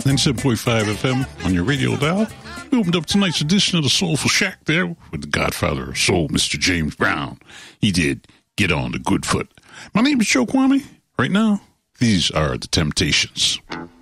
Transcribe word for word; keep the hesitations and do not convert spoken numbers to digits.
ninety-seven point five F M on your radio dial. We opened up tonight's edition of the Soulful Shack there with the godfather of soul, Mister James Brown. He did Get On the Good Foot. My name is Joe Kwame. Right now, these are the Temptations.